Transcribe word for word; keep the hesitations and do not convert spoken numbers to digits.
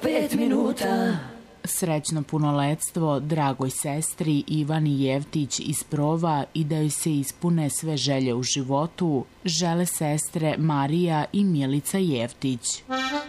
pet minuta. Srećno punoletstvo dragoj sestri Ivani Jevtić iz Prova i da joj se ispune sve želje u životu, žele sestre Marija i Milica Jevtić.